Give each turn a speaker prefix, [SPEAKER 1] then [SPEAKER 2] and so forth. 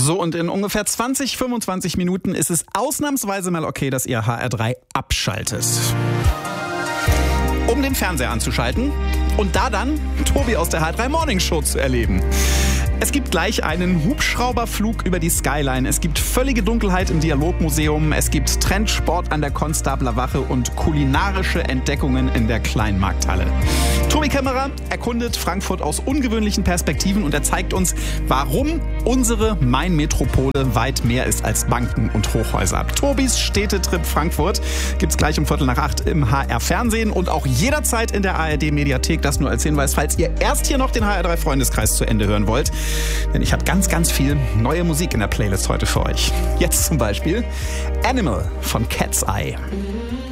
[SPEAKER 1] So, und in ungefähr 20, 25 Minuten ist es ausnahmsweise mal okay, dass ihr HR3 abschaltet. Um den Fernseher anzuschalten und da dann Tobi aus der HR3 Morning Show zu erleben. Es gibt gleich einen Hubschrauberflug über die Skyline. Es gibt völlige Dunkelheit im Dialogmuseum. Es gibt Trendsport an der Konstabler Wache und kulinarische Entdeckungen in der Kleinmarkthalle. Tobi Kämmerer erkundet Frankfurt aus ungewöhnlichen Perspektiven und er zeigt uns, warum unsere Main-Metropole weit mehr ist als Banken und Hochhäuser. Tobis Städtetrip Frankfurt gibt's gleich um 7:45 im HR-Fernsehen und auch jederzeit in der ARD-Mediathek. Das nur als Hinweis, falls ihr erst hier noch den HR3-Freundeskreis zu Ende hören wollt. Denn ich habe ganz, ganz viel neue Musik in der Playlist heute für euch. Jetzt zum Beispiel Animal von Cat's Eye.